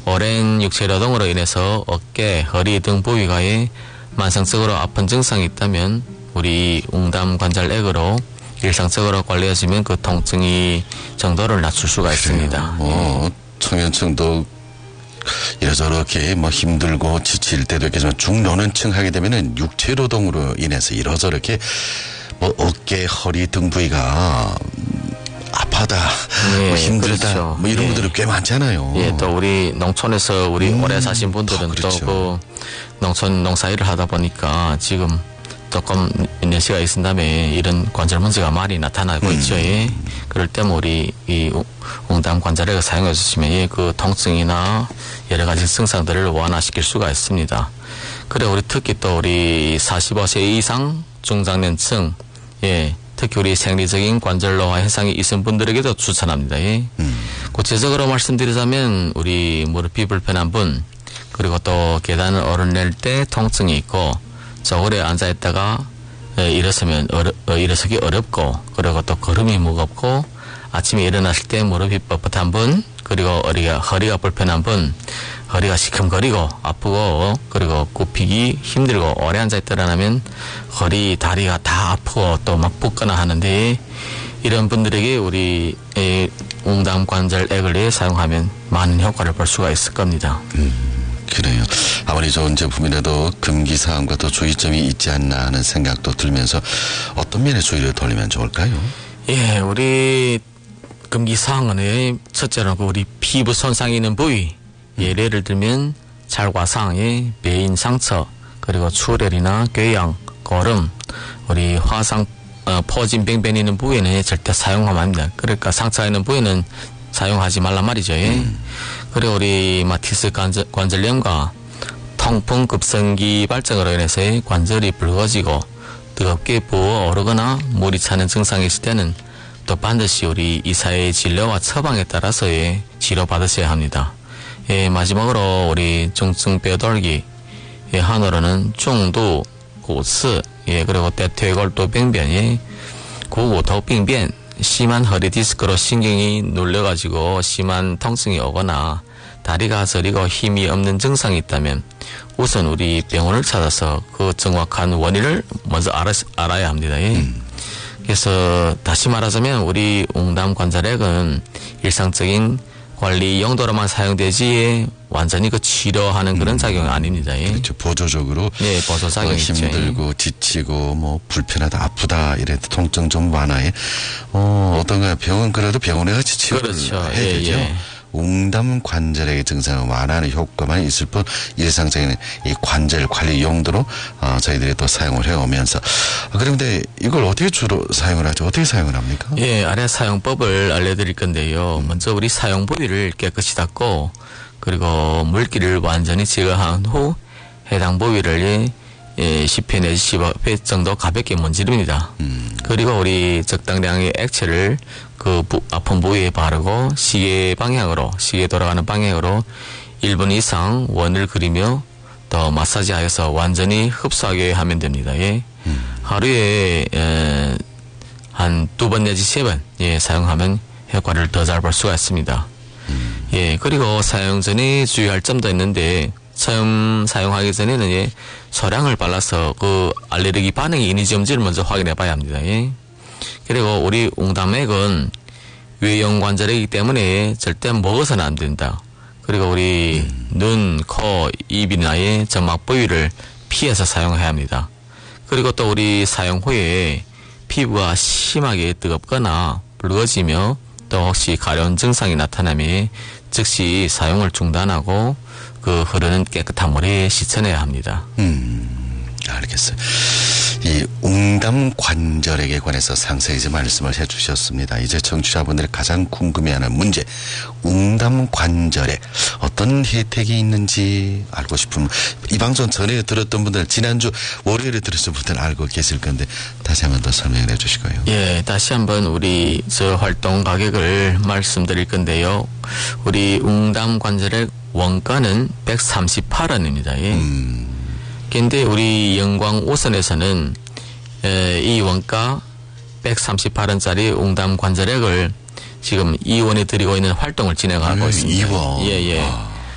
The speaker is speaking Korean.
오랜 육체노동으로 인해서 어깨, 허리 등 부위가 만성적으로 아픈 증상이 있다면 우리 웅담관절액으로 일상적으로 관리해주면 그 통증이 정도를 낮출 수가 있습니다. 청년층도 이러저렇게 힘들고 지칠 때도 있겠지만 중노년층 하게 되면은 육체노동으로 인해서 이러저렇게 어깨, 허리 등 부위가 아파다, 힘들다, 그렇죠. 이런 분들이 꽤 많잖아요. 예, 또 우리 농촌에서 우리 오래 사신 분들은 그렇죠. 또 농촌 농사일을 하다 보니까 지금 조금 연세가 있은 다음에 이런 관절 문제가 많이 나타나고 있죠. 예. 그럴 때면 우리 이 웅담 관절액을 사용해 주시면 그 통증이나 여러 가지 증상들을 완화시킬 수가 있습니다. 그래 우리 특히 또 우리 45세 이상 중장년층, 특히 우리 생리적인 관절 노화 현상이 있은 분들에게도 추천합니다. 예. 구체적으로 말씀드리자면 우리 무릎이 불편한 분, 그리고 또 계단을 오르낼 때 통증이 있고 저 오래 앉아있다가 일어서기 어렵고, 그리고 또 걸음이 무겁고 아침에 일어났을 때 무릎이 뻣뻣한 분, 그리고 허리가 불편한 분, 허리가 시큼거리고 아프고, 그리고 굽히기 힘들고 오래 앉아있다 나면 허리, 다리가 다 아프고 또 막 붓거나 하는데, 이런 분들에게 우리 웅담관절액을 사용하면 많은 효과를 볼 수가 있을 겁니다. 그래요. 아무리 좋은 제품이라도 금기사항과 또 주의점이 있지 않나 하는 생각도 들면서 어떤 면에 주의를 돌리면 좋을까요? 예, 우리 금기사항은 첫째로 우리 피부 손상이 있는 부위, 예를 들면 찰과상, 배인 상처, 그리고 출혈이나 궤양, 고름, 우리 화상 포진 병변이 있는 부위는 절대 사용하면 안 됩니다. 그러니까 상처가 있는 부위는 사용하지 말란 말이죠. 그리고 우리 마티스 관절염과 통풍 급성기 발작으로 인해서 관절이 붉어지고 뜨겁게 부어오르거나 물이 차는 증상이 있을 때는 또 반드시 우리 의사의 진료와 처방에 따라서 치료받으셔야 합니다. 마지막으로 우리 중증 뼈돌기, 한어로는 중두, 고스, 그리고 대퇴골도 병변, 구구도 병변, 심한 허리 디스크로 신경이 눌려가지고 심한 통증이 오거나 다리가 저리고 힘이 없는 증상이 있다면 우선 우리 병원을 찾아서 그 정확한 원인을 먼저 알아야 합니다. 그래서 다시 말하자면 우리 웅담관절액은 일상적인 관리 용도로만 사용되지 완전히 치료하는 그런 작용이 아닙니다. 그렇죠. 보조적으로. 네, 보조작용이 힘들고 지치고 불편하다, 아프다 이래도 통증 좀 완화해. 어떤가요? 병원 그래도 병원에 같이 치료를 해야 되죠. 웅담 관절의 증상을 완화하는 효과만 있을 뿐 일상적인 이 관절 관리 용도로 저희들이 또 사용을 해오면서 그런데 이걸 어떻게 주로 사용을 하죠? 어떻게 사용을 합니까? 아래 사용법을 알려드릴 건데요. 먼저 우리 사용 부위를 깨끗이 닦고 그리고 물기를 완전히 제거한 후 해당 부위를 10회 내지 15회 정도 가볍게 문지릅니다. 그리고 우리 적당량의 액체를 그 아픈 부위에 바르고 시계 돌아가는 방향으로 1분 이상 원을 그리며 또 마사지하여서 완전히 흡수하게 하면 됩니다. 하루에 한 2번 내지 3번 사용하면 효과를 더 잘 볼 수가 있습니다. 그리고 사용 전에 주의할 점도 있는데 처음 사용하기 전에는 소량을 발라서 그 알레르기 반응이 있는지 없는지를 먼저 확인해 봐야 합니다. 그리고 우리 웅담액은 외형 관절이기 때문에 절대 먹어서는 안 된다. 그리고 우리 눈, 코, 입이나 점막 부위를 피해서 사용해야 합니다. 그리고 또 우리 사용 후에 피부가 심하게 뜨겁거나 붉어지며 또 혹시 가려운 증상이 나타나면 즉시 사용을 중단하고 그 흐르는 깨끗한 물에 씻어내야 합니다. 알겠어요. 이 웅담 관절액에 관해서 상세히 좀 말씀을 해주셨습니다. 이제 청취자분들이 가장 궁금해하는 문제, 웅담 관절액 어떤 혜택이 있는지 알고 싶은, 이 방송 전에 들었던 분들, 지난주 월요일에 들으신 분들 알고 계실 건데 다시 한번 더 설명을 해주시고요. 다시 한번 우리 저 활동 가격을 말씀드릴 건데요. 우리 웅담 관절액 원가는 138원입니다. 근데 우리 영광 오선에서는 이 원가 138원짜리 웅담 관절액을 지금 2원에 드리고 있는 활동을 진행하고 있습니다. 2원.